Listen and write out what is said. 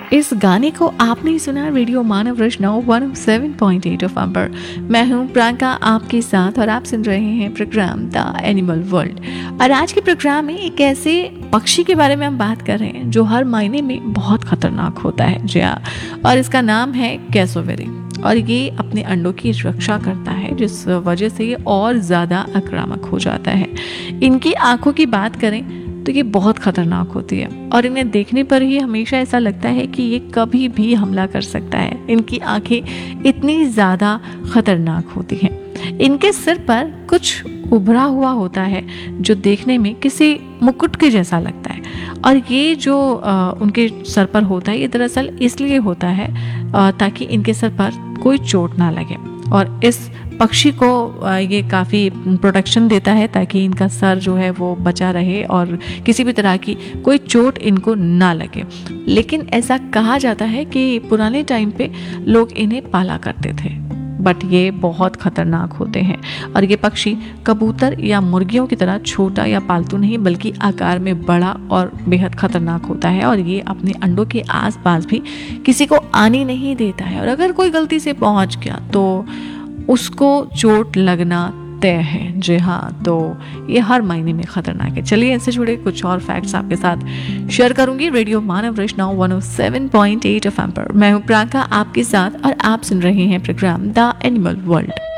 इस गाने को आपने ही सुना रेडियो मानव रचनाओं 107.8 एफएम पर। मैं हूं प्रियंका आपके साथ और आप सुन रहे हैं प्रोग्राम द एनिमल वर्ल्ड। और आज के प्रोग्राम में एक ऐसे पक्षी के बारे में हम बात कर रहे हैं जो हर महीने में बहुत खतरनाक होता है। जी हाँ, और इसका नाम है कैसोवेरी। और ये अपने अंडों की रक्षा करता है, जिस वजह से ये और ज़्यादा आक्रामक हो जाता है। इनकी आंखों की बात करें तो ये बहुत खतरनाक होती है और इन्हें देखने पर ही हमेशा ऐसा लगता है कि ये कभी भी हमला कर सकता है। इनकी आंखें इतनी ज़्यादा खतरनाक होती हैं। इनके सिर पर कुछ उभरा हुआ होता है जो देखने में किसी मुकुट के जैसा लगता है। और ये जो उनके सर पर होता है, ये दरअसल इसलिए होता है ताकि इनके सर पर कोई चोट ना लगे। और इस पक्षी को ये काफ़ी प्रोटेक्शन देता है ताकि इनका सर जो है वो बचा रहे और किसी भी तरह की कोई चोट इनको ना लगे। लेकिन ऐसा कहा जाता है कि पुराने टाइम पे लोग इन्हें पाला करते थे, बट ये बहुत खतरनाक होते हैं। और ये पक्षी कबूतर या मुर्गियों की तरह छोटा या पालतू नहीं, बल्कि आकार में बड़ा और बेहद खतरनाक होता है। और ये अपने अंडों के आसपास भी किसी को आने नहीं देता है। और अगर कोई गलती से पहुंच गया तो उसको चोट लगना तय है। जी हाँ, तो ये हर महीने में खतरनाक है। चलिए इनसे जुड़े कुछ और फैक्ट्स आपके साथ शेयर करूंगी रेडियो मानव रचनाओं 107.8 एफएम पर। मैं हूँ प्रियंका आपके साथ और आप सुन रहे हैं प्रोग्राम द एनिमल वर्ल्ड।